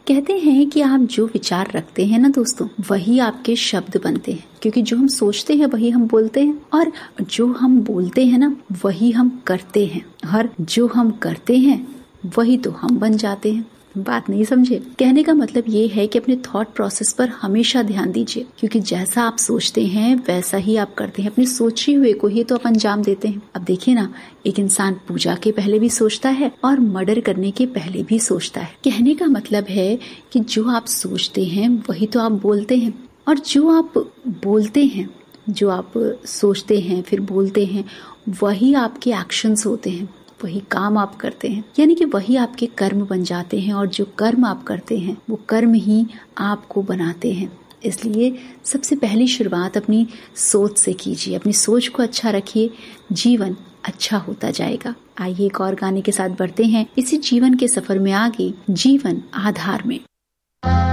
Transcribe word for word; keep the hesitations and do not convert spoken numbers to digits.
कहते हैं कि आप जो विचार रखते हैं ना दोस्तों, वही आपके शब्द बनते हैं, क्योंकि जो हम सोचते हैं वही हम बोलते हैं, और जो हम बोलते हैं ना वही हम करते हैं, और जो हम करते हैं वही तो हम बन जाते हैं। बात नहीं समझे? कहने का मतलब ये है कि अपने थॉट प्रोसेस पर हमेशा ध्यान दीजिए, क्योंकि जैसा आप सोचते हैं वैसा ही आप करते हैं। अपने सोचे हुए को ही तो आप अंजाम देते हैं। अब देखिए ना, एक इंसान पूजा के पहले भी सोचता है और मर्डर करने के पहले भी सोचता है। कहने का मतलब है कि जो आप सोचते हैं वही तो आप बोलते हैं, और जो आप बोलते हैं, जो आप सोचते हैं फिर बोलते हैं, वही आपके एक्शंस होते हैं, वही काम आप करते हैं, यानी कि वही आपके कर्म बन जाते हैं, और जो कर्म आप करते हैं वो कर्म ही आपको बनाते हैं। इसलिए सबसे पहली शुरुआत अपनी सोच से कीजिए, अपनी सोच को अच्छा रखिए, जीवन अच्छा होता जाएगा। आइए एक और गाने के साथ बढ़ते हैं इसी जीवन के सफर में आगे, जीवन आधार में।